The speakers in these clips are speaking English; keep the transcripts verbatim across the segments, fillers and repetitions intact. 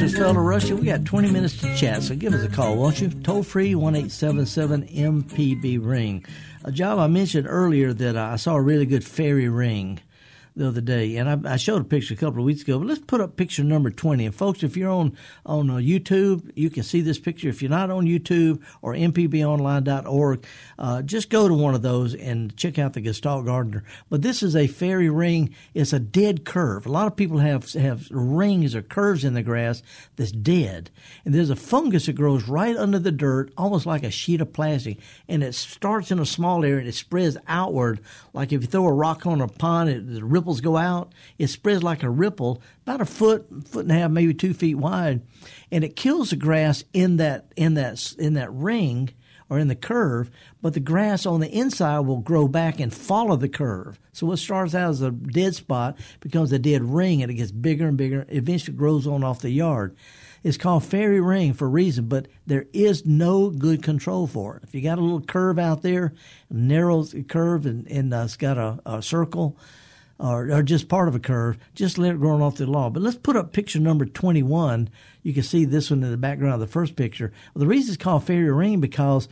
is Fellow Russia. We got twenty minutes to chat, so give us a call, won't you? Toll free, one eight seven seven M P B ring. A job I mentioned earlier that I saw a really good fairy ring the other day, and I, I showed a picture a couple of weeks ago, but let's put up picture number twenty. And folks, if you're on on uh, YouTube, you can see this picture. If you're not on YouTube or m p b online dot org, uh, just go to one of those and check out the Gestalt Gardener. But this is a fairy ring. It's a dead curve. A lot of people have have rings or curves in the grass that's dead, and there's a fungus that grows right under the dirt, almost like a sheet of plastic, and it starts in a small area and it spreads outward, like if you throw a rock on a pond, it, the ripples go out. It spreads like a ripple, about a foot, foot and a half, maybe two feet wide, and it kills the grass in that in that in that ring or in the curve. But the grass on the inside will grow back and follow the curve. So what starts out as a dead spot becomes a dead ring, and it gets bigger and bigger. Eventually grows on off the yard. It's called fairy ring for a reason, but there is no good control for it. If you got a little curve out there, a narrow curve, and, and uh, it's got a, a circle, Or, or just part of a curve, just let it grow off the lawn. But let's put up picture number twenty-one. You can see this one in the background of the first picture. Well, the reason it's called fairy ring because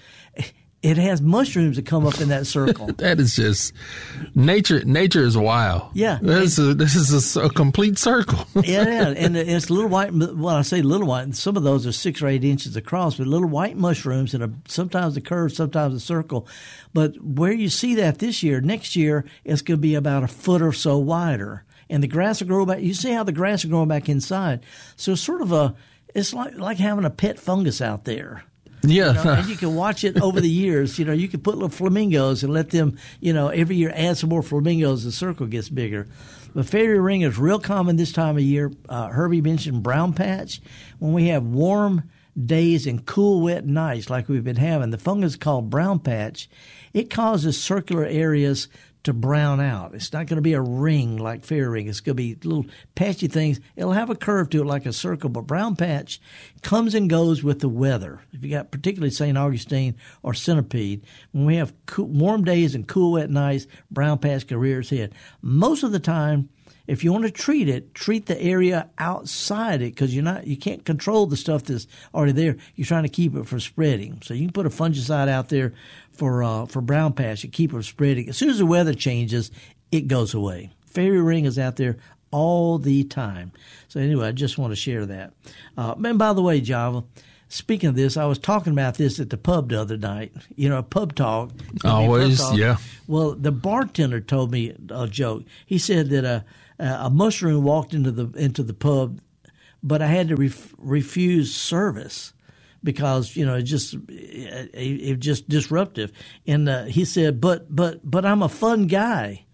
it has mushrooms that come up in that circle. That is just nature. Nature is wild. Yeah, this is a, this is a, a complete circle. Yeah, yeah, and it's little white. Well, I say little white. Some of those are six or eight inches across, but little white mushrooms, and a, sometimes a curve, sometimes a circle. But where you see that this year, next year it's going to be about a foot or so wider, and the grass will grow back. You see how the grass is growing back inside. So it's sort of a. It's like like having a pet fungus out there. Yeah. You know, and you can watch it over the years. You know, you can put little flamingos and let them, you know, every year add some more flamingos. The circle gets bigger. But fairy ring is real common this time of year. Uh, Herbie mentioned brown patch. When we have warm days and cool, wet nights like we've been having, the fungus called brown patch, it causes circular areas to brown out. It's not going to be a ring like fairy ring. It's going to be little patchy things. It'll have a curve to it like a circle, but brown patch comes and goes with the weather. If you got particularly Saint Augustine or centipede, when we have cool, warm days and cool, wet nights, brown patch can rear its head. Most of the time, if you want to treat it, treat the area outside it because you're not, you can't control the stuff that's already there. You're trying to keep it from spreading. So you can put a fungicide out there for uh, for brown patch to keep it from spreading. As soon as the weather changes, it goes away. Fairy ring is out there all the time. So anyway, I just want to share that. Uh, and by the way, Java, speaking of this, I was talking about this at the pub the other night. You know, pub talk. Always, pub talk. Yeah. Well, the bartender told me a joke. He said that a a mushroom walked into the into the pub, but I had to ref, refuse service because you know it just it, it just disruptive. And uh, he said, "But but but I'm a fun guy."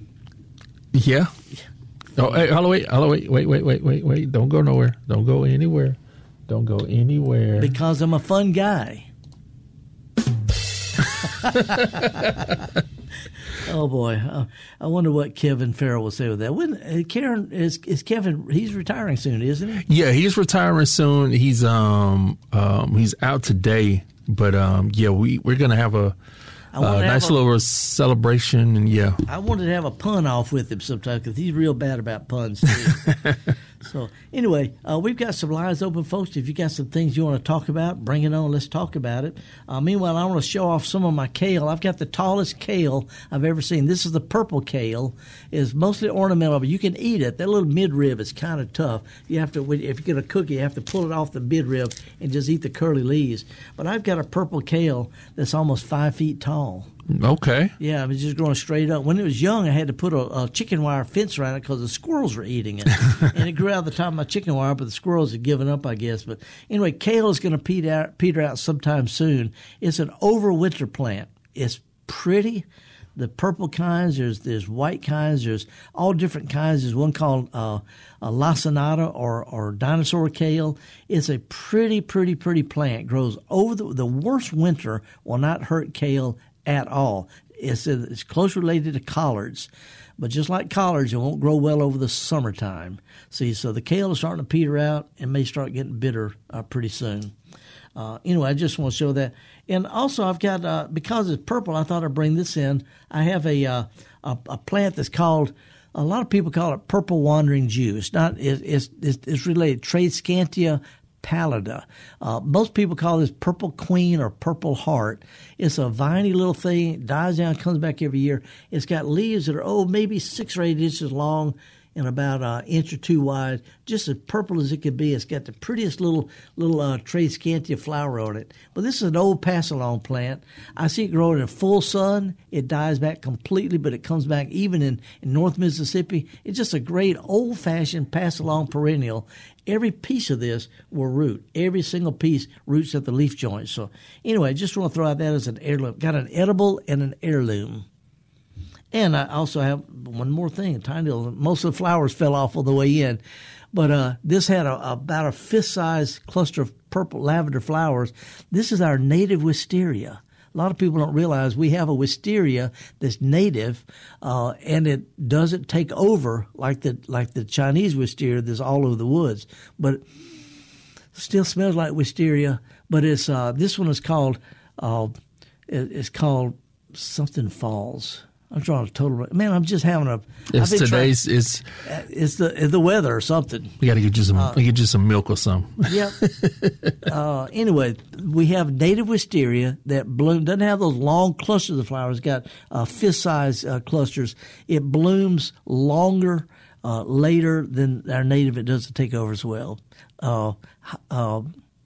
Yeah. Oh, hey, hold on, wait, hold on, wait, wait, wait, wait, wait, wait! Don't go nowhere. Don't go anywhere. Don't go anywhere. Because I'm a fun guy. Oh boy, uh, I wonder what Kevin Farrell will say with that. When uh, Karen is is Kevin, he's retiring soon, isn't he? Yeah, he's retiring soon. He's um um he's out today, but um yeah, we we're gonna have a. Uh, nice a, little celebration, and yeah. I wanted to have a pun off with him sometime because he's real bad about puns too. So anyway, uh, we've got some lines open, folks. If you got some things you want to talk about, bring it on. Let's talk about it. Uh, meanwhile, I want to show off some of my kale. I've got the tallest kale I've ever seen. This is the purple kale. It's mostly ornamental, but you can eat it. That little midrib is kind of tough. You have to, if you get a cookie, you have to pull it off the midrib and just eat the curly leaves. But I've got a purple kale that's almost five feet tall. Okay. Yeah, it was just growing straight up. When it was young, I had to put a, a chicken wire fence around it because the squirrels were eating it. And it grew out the top of my chicken wire, but the squirrels had given up, I guess. But anyway, kale is going to peter out, peter out sometime soon. It's an overwinter plant. It's pretty. The purple kinds, there's there's white kinds, there's all different kinds. There's one called uh, a lacinato or, or dinosaur kale. It's a pretty, pretty, pretty plant. It grows over the, the worst winter will not hurt kale at all. It's, it's close related to collards, but just like collards, it won't grow well over the summertime. See, so the kale is starting to peter out and may start getting bitter uh, pretty soon. Uh, anyway, I just want to show that. And also, I've got, uh, because it's purple, I thought I'd bring this in. I have a, uh, a, a plant that's called a lot of people call it purple wandering Jew. It's not. It, it's, it's it's related. Tradescantia pallida. Uh, most people call this purple queen or purple heart. It's a viney little thing. It dies down, comes back every year. It's got leaves that are, oh, maybe six or eight inches long and about an inch or two wide, just as purple as it could be. It's got the prettiest little little uh, Tradescantia flower on it. But this is an old pass-along plant. I see it growing in full sun. It dies back completely, but it comes back even in, in North Mississippi. It's just a great old-fashioned pass-along perennial. Every piece of this will root. Every single piece roots at the leaf joints. So anyway, just want to throw out that as an heirloom. Got an edible and an heirloom. And I also have one more thing, a tiny little, most of the flowers fell off on the way in. But uh, this had a, about a fist-sized cluster of purple lavender flowers. This is our native wisteria. A lot of people don't realize we have a wisteria that's native, uh, and it doesn't take over like the like the Chinese wisteria that's all over the woods. But it still smells like wisteria. But it's uh, this one is called uh, it's called something falls. I'm trying to total. Man, I'm just having a. It's today's. Trying, it's it's the it's the weather or something. We got to get you some. Uh, get you some milk or something. Yep. uh, anyway, we have native wisteria that bloom. Doesn't have those long clusters of flowers. It's got uh, fist-sized uh, clusters. It blooms longer, uh, later than our native. It doesn't take over as well. Uh, uh,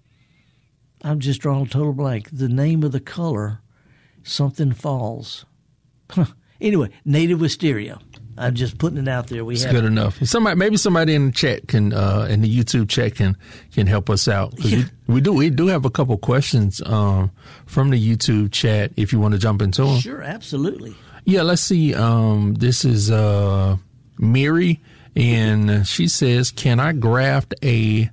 I'm just drawing a total blank. The name of the color, something falls. Anyway, native wisteria. I'm just putting it out there. We it's have good enough. Somebody, maybe somebody in the chat can, uh, in the YouTube chat can can help us out. Yeah. We, we do we do have a couple questions um, from the YouTube chat. If you want to jump into them, sure, absolutely. Yeah, let's see. Um, this is uh, Mary, and she says, "Can I graft a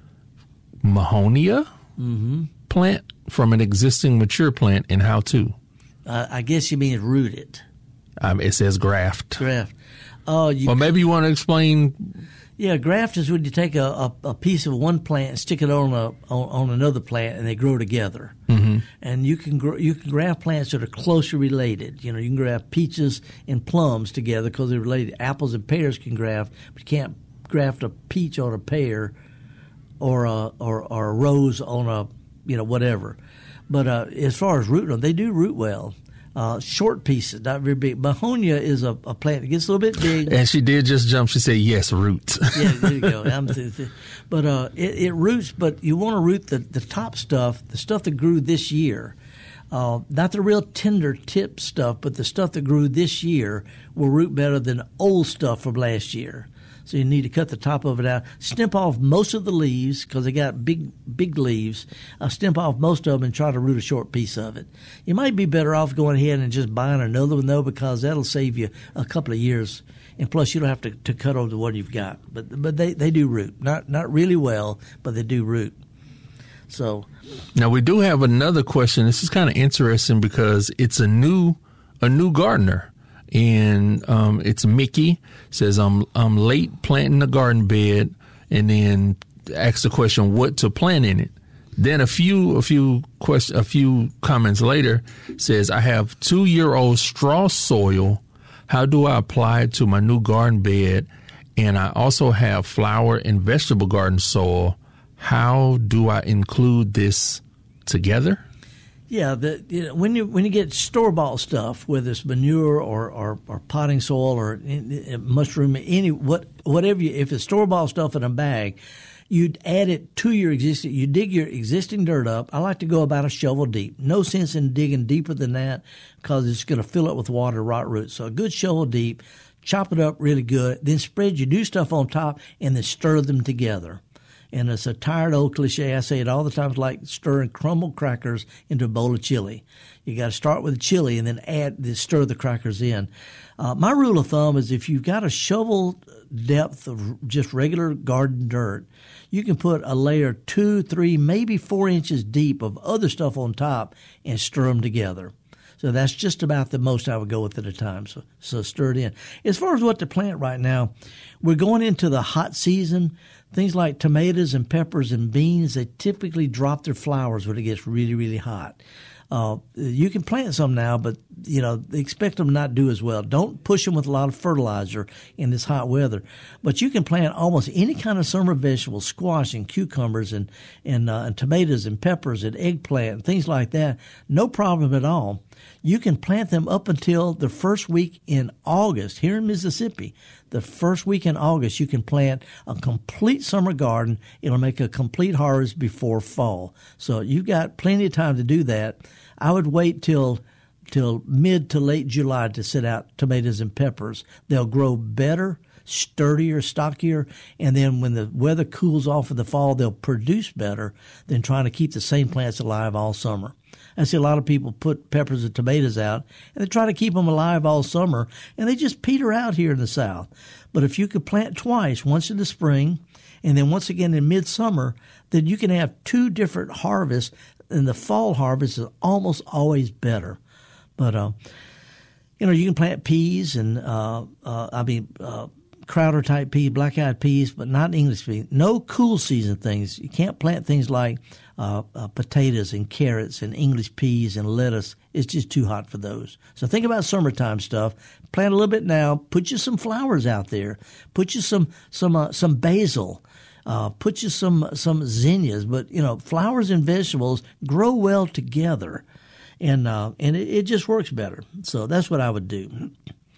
Mahonia mm-hmm. plant from an existing mature plant, and how to?" Uh, I guess you mean root it. Um, it says graft. Graft. Oh, you. Or maybe you want to explain. Yeah, graft is when you take a, a, a piece of one plant and stick it on a on, on another plant, and they grow together. Mm-hmm. And you can grow, you can graft plants that are closely related. You know, you can graft peaches and plums together because they're related. Apples and pears can graft, but you can't graft a peach on a pear, or a or, or a rose on a you know whatever. But uh, as far as rooting them, they do root well. Uh, short pieces, not very big. Mahonia is a, a plant that gets a little bit big. And she did just jump. She said, yes, roots. Yeah, there you go. I'm th- th- but uh, it, it roots, but you want to root the, the top stuff, the stuff that grew this year. Uh, not the real tender tip stuff, but the stuff that grew this year will root better than old stuff from last year. So you need to cut the top of it out. Snip off most of the leaves because they got big, big leaves. Uh, snip off most of them and try to root a short piece of it. You might be better off going ahead and just buying another one, though, because that'll save you a couple of years. And plus, you don't have to, to cut over the one you've got. But but they, they do root. Not not really well, but they do root. So now we do have another question. This is kind of interesting because it's a new a new gardener. And um, it's Mickey, says, I'm I'm late planting the garden bed, and then asks the question, what to plant in it. Then a few a few question, a few comments later says, I have two-year-old straw soil. How do I apply it to my new garden bed? And I also have flower and vegetable garden soil. How do I include this together? Yeah, the, you know, when you when you get store bought stuff, whether it's manure or, or, or potting soil or in, in mushroom, any what whatever, you, if it's store bought stuff in a bag, you'd add it to your existing. You dig your existing dirt up. I like to go about a shovel deep. No sense in digging deeper than that because it's going to fill up with water, rot roots. So a good shovel deep, chop it up really good, then spread your new stuff on top, and then stir them together. And it's a tired old cliche. I say it all the time. It's like stirring crumbled crackers into a bowl of chili. You got to start with the chili and then add, then stir the crackers in. Uh, my rule of thumb is if you've got a shovel depth of just regular garden dirt, you can put a layer two, three, maybe four inches deep of other stuff on top and stir them together. So that's just about the most I would go with at a time. So, so stir it in. As far as what to plant right now, we're going into the hot season. Things like tomatoes and peppers and beans, they typically drop their flowers when it gets really, really hot. Uh, you can plant some now, but you know, expect them not to do as well. Don't push them with a lot of fertilizer in this hot weather. But you can plant almost any kind of summer vegetables, squash and cucumbers and and, uh, and tomatoes and peppers and eggplant and things like that. No problem at all. You can plant them up until the first week in August here in Mississippi. The first week in August, you can plant a complete summer garden. It'll make a complete harvest before fall. So you've got plenty of time to do that. I would wait till till mid to late July to set out tomatoes and peppers. They'll grow better, sturdier, stockier, and then when the weather cools off in the fall, they'll produce better than trying to keep the same plants alive all summer. I see a lot of people put peppers and tomatoes out, and they try to keep them alive all summer, and they just peter out here in the South. But if you could plant twice, once in the spring and then once again in midsummer, then you can have two different harvests, and the fall harvest is almost always better. But, uh, you know, you can plant peas and, uh, uh, I mean, uh, Crowder-type peas, black-eyed peas, but not English peas. No cool season things. You can't plant things like uh, uh, potatoes and carrots and English peas and lettuce. It's just too hot for those. So think about summertime stuff. Plant a little bit now. Put you some flowers out there. Put you some some uh, some basil. Uh, put you some some zinnias. But you know, flowers and vegetables grow well together, and uh, and it, it just works better. So that's what I would do.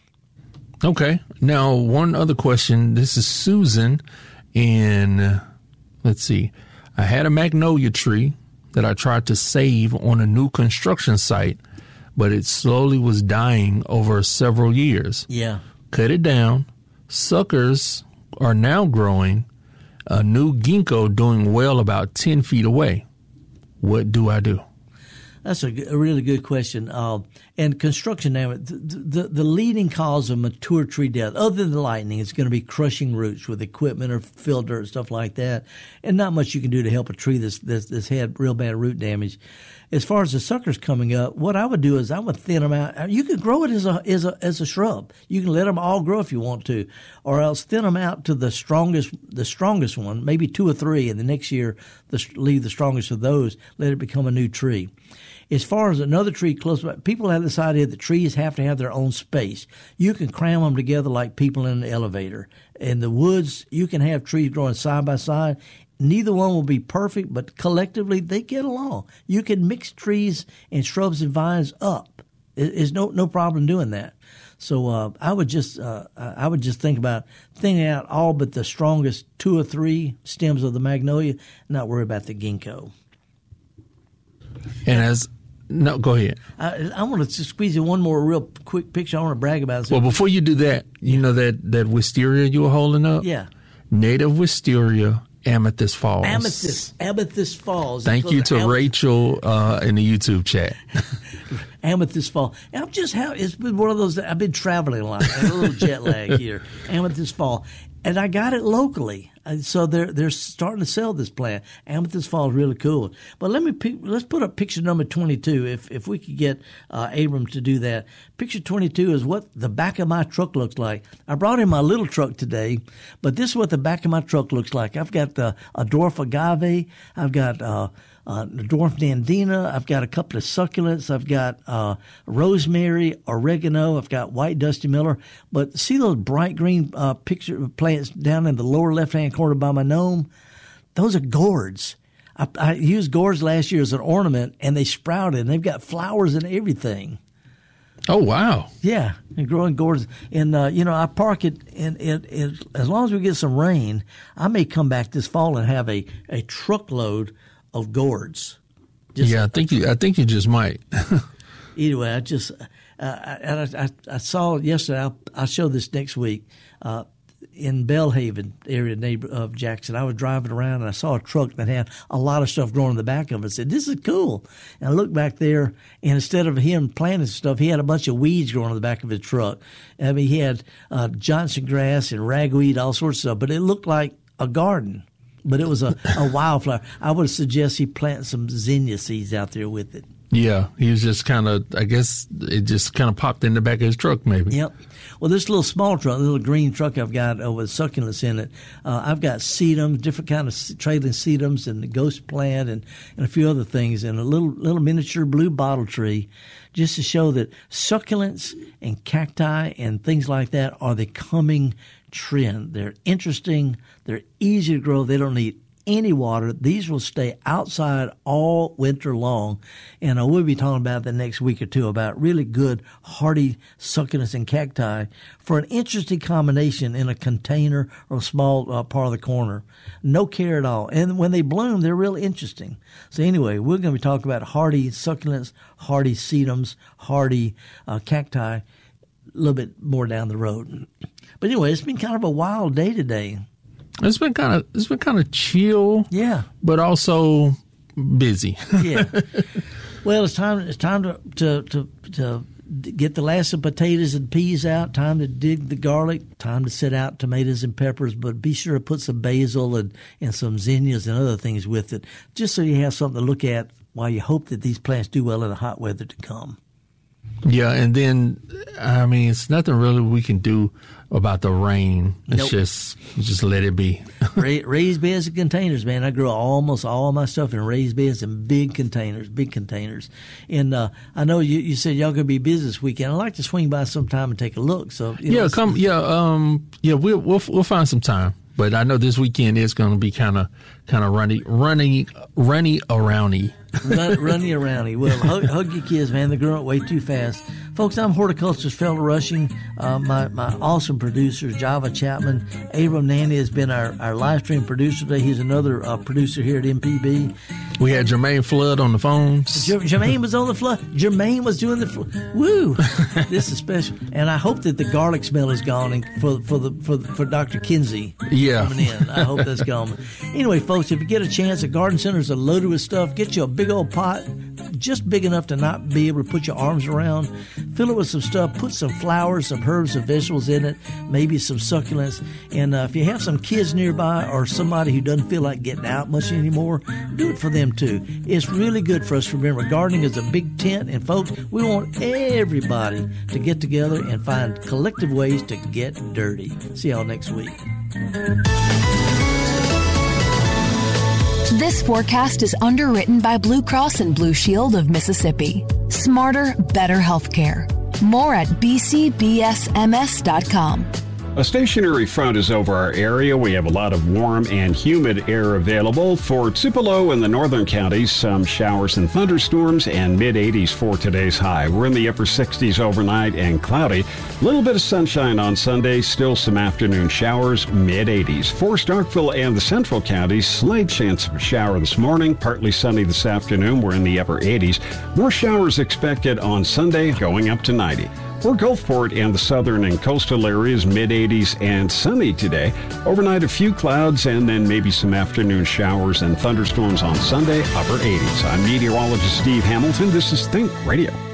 Okay. Now, one other question. This is Susan, and uh, let's see. I had a magnolia tree that I tried to save on a new construction site, but it slowly was dying over several years. Yeah. Cut it down. Suckers are now growing. A new ginkgo doing well about ten feet away. What do I do? That's a, a really good question. Uh, and construction now, the, the, the leading cause of mature tree death, other than lightning, is going to be crushing roots with equipment or fill dirt, stuff like that. And not much you can do to help a tree that's, that's, that's had real bad root damage. As far as the suckers coming up, what I would do is I would thin them out. You could grow it as a as a as a shrub. You can let them all grow if you want to, or else thin them out to the strongest the strongest one, maybe two or three, and the next year the, leave the strongest of those. Let it become a new tree. As far as another tree close by, people have this idea that trees have to have their own space. You can cram them together like people in an elevator. In the woods, you can have trees growing side by side. Neither one will be perfect, but collectively they get along. You can mix trees and shrubs and vines up. There's no no problem doing that. So uh, I would just uh, I would just think about thinning out all but the strongest two or three stems of the magnolia, not worry about the ginkgo. And as no, go ahead. I, I want to squeeze in one more real quick picture. I want to brag about. Well, before you do that, you know that that wisteria you were holding up? Yeah. Native wisteria, Amethyst Falls. Amethyst, Amethyst Falls. Thank you to Am- Rachel uh, in the YouTube chat. Amethyst Fall. I'm just how it's been one of those. I've been traveling a lot. I have a little jet lag here. Amethyst Fall, and I got it locally. So they're they're starting to sell this plant. Amethyst Fall is really cool. But let me let's put up picture number twenty-two. If if we could get uh, Abram to do that. Picture twenty-two is what the back of my truck looks like. I brought in my little truck today, but this is what the back of my truck looks like. I've got the a dwarf agave. I've got uh, uh, the dwarf nandina. I've got a couple of succulents. I've got uh, rosemary, oregano. I've got white dusty miller. But see those bright green uh, picture plants down in the lower left hand corner by my gnome? Those are gourds. I, I used gourds last year as an ornament, and they sprouted, and they've got flowers and everything. Oh, wow. Yeah, and growing gourds. And, uh, you know, I park it, and it, it, as long as we get some rain, I may come back this fall and have a, a truckload of gourds. Just yeah, I think you. I think you just might. Either way, I just uh, I, I, I saw yesterday. I'll, I'll show this next week. Uh, in Belhaven area neighbor of Jackson, I was driving around and I saw a truck that had a lot of stuff growing in the back of it. I said, "This is cool." And I looked back there, and instead of him planting stuff, he had a bunch of weeds growing in the back of his truck. I mean, he had uh, Johnson grass and ragweed, all sorts of stuff, but it looked like a garden. But it was a, a wildflower. I would suggest he plant some zinnia seeds out there with it. Yeah, he was just kind of, I guess it just kind of popped in the back of his truck maybe. Yep. Well, this little small truck, little green truck I've got uh, with succulents in it, uh, I've got sedums, different kind of trailing sedums and the ghost plant and, and a few other things, and a little little miniature blue bottle tree, just to show that succulents and cacti and things like that are the coming trend. They're interesting. They're easy to grow. They don't need any water. These will stay outside all winter long. And I will be talking about the next week or two about really good, hardy succulents and cacti for an interesting combination in a container or a small uh, part of the corner. No care at all. And when they bloom, they're really interesting. So anyway, we're going to be talking about hardy succulents, hardy sedums, hardy uh, cacti a little bit more down the road. But anyway, it's been kind of a wild day today. It's been kind of it's been kind of chill, yeah, but also busy. Yeah. Well, it's time it's time to, to to to get the last of potatoes and peas out. Time to dig the garlic. Time to set out tomatoes and peppers. But be sure to put some basil and and some zinnias and other things with it, just so you have something to look at while you hope that these plants do well in the hot weather to come. Yeah, and then I mean, it's nothing really we can do about the rain. It's Nope. just just let it be. Ra- raised beds and containers, man. I grow almost all my stuff in raised beds and big containers, big containers. And uh, I know you, you said y'all gonna be busy this weekend. I'd like to swing by sometime and take a look. So you know, Yeah, it's- come. Yeah, um, yeah, we'll we'll we'll find some time. But I know this weekend is going to be kind of kind of runny, runny, runny aroundy. Run, runny aroundy. Well, hug, hug your kids, man. They're growing up way too fast. Folks, I'm horticulturist Felder Rushing. Uh, my, my awesome producers, Java Chapman. Abram Nanny has been our, our live stream producer today. He's another uh, producer here at M P B. We had Jermaine Flood on the phones. J- Jermaine was on the floor. Jermaine was doing the floor. Woo! This is special. And I hope that the garlic smell is gone and for for the for for Doctor Kinsey Yeah. coming in. I hope that's gone. Anyway, folks, if you get a chance, the garden centers are loaded with stuff. Get you a big old pot, just big enough to not be able to put your arms around. Fill it with some stuff. Put some flowers, some herbs, some vegetables in it. Maybe some succulents. And uh, if you have some kids nearby or somebody who doesn't feel like getting out much anymore, do it for them too. It's really good for us to remember gardening is a big tent, and folks, we want everybody to get together and find collective ways to get dirty. See y'all next week. This forecast is underwritten by Blue Cross and Blue Shield of Mississippi. Smarter, better healthcare. More at b c b s m s dot com. A stationary front is over our area. We have a lot of warm and humid air available. For Tupelo and the northern counties, some showers and thunderstorms and mid eighties for today's high. We're in the upper sixties overnight and cloudy. A little bit of sunshine on Sunday, still some afternoon showers, mid eighties. For Starkville and the central counties, slight chance of a shower this morning, partly sunny this afternoon. We're in the upper eighties. More showers expected on Sunday, going up to ninety. For Gulfport and the southern and coastal areas, mid eighties and sunny today. Overnight, a few clouds and then maybe some afternoon showers and thunderstorms on Sunday, upper eighties. I'm meteorologist Steve Hamilton. This is Think Radio.